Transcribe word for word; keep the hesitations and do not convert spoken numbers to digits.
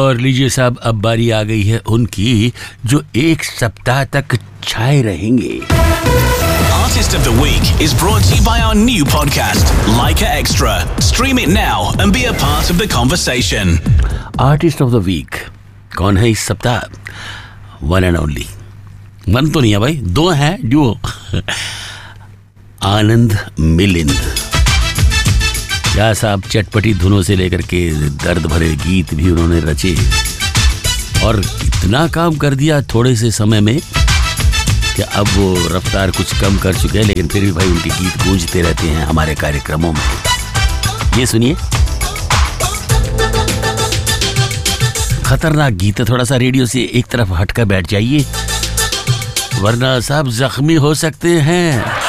और लीजिए साहब, अब बारी आ गई है उनकी जो एक सप्ताह तक छाए रहेंगे। Artist of the Week is brought to you by our new podcast, Leica Extra. Stream it now and be a part of the conversation. Artist of the week कौन है इस सप्ताह? वन एंड ओनली, वन तो नहीं है भाई, दो हैं डुओ। आनंद मिलिंद। क्या साहब, चटपटी धुनों से लेकर के दर्द भरे गीत भी उन्होंने रचे और इतना काम कर दिया थोड़े से समय में कि अब वो रफ्तार कुछ कम कर चुके हैं, लेकिन फिर भी भाई उनके गीत गूंजते रहते हैं हमारे कार्यक्रमों में। ये सुनिए, खतरनाक गीत है, थोड़ा सा रेडियो से एक तरफ हटकर बैठ जाइए वरना साहब जख्मी हो सकते हैं।